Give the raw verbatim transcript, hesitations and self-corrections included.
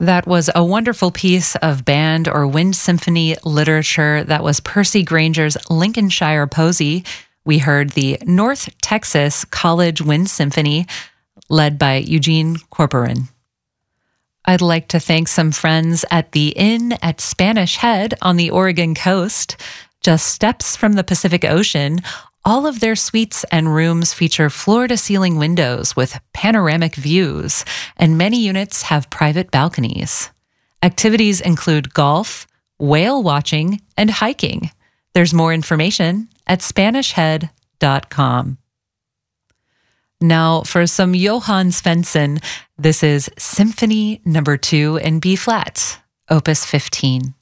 That was a wonderful piece of band or wind symphony literature. That was Percy Granger's Lincolnshire Posy. We heard the North Texas College Wind Symphony, led by Eugene Corporon. I'd like to thank some friends at the Inn at Spanish Head on the Oregon coast, just steps from the Pacific Ocean. All of their suites and rooms feature floor-to-ceiling windows with panoramic views, and many units have private balconies. Activities include golf, whale watching, and hiking. There's more information at spanish head dot com. Now for some Johann Svensson, this is Symphony Number two in B-flat, Opus fifteen.